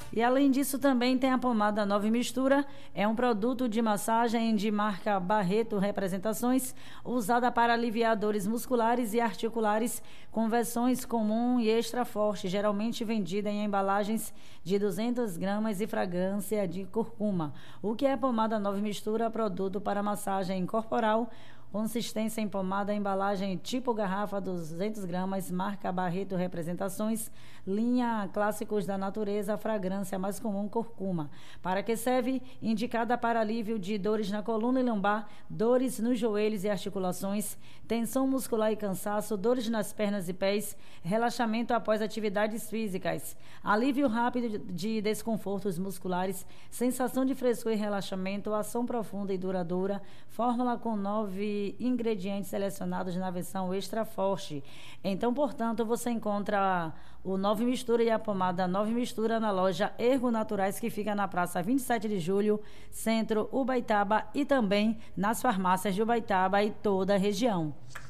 E além disso também tem a pomada Nova Mistura, é um produto de massagem de marca Barreto Representações, usada para aliviar dores musculares e articulares, com versões comum e extra forte, geralmente vendida em embalagens de 200 gramas e fragrância de curcuma. O que é pomada Nova Mistura? Produto para massagem corporal, consistência em pomada, embalagem tipo garrafa 200 gramas, marca Barreto Representações, linha Clássicos da Natureza, fragrância mais comum, curcuma. Para que serve? Indicada para alívio de dores na coluna e lombar, dores nos joelhos e articulações, tensão muscular e cansaço, dores nas pernas e pés, relaxamento após atividades físicas, alívio rápido de desconfortos musculares, sensação de frescor e relaxamento, ação profunda e duradoura, fórmula com 9 ingredientes selecionados na versão extra forte. Então, portanto, você encontra o Nova Mistura e a pomada Nova Mistura na loja Ergo Naturais, que fica na Praça 27 de Julho, Centro, Ubaitaba, e também nas farmácias de Ubaitaba e toda a região.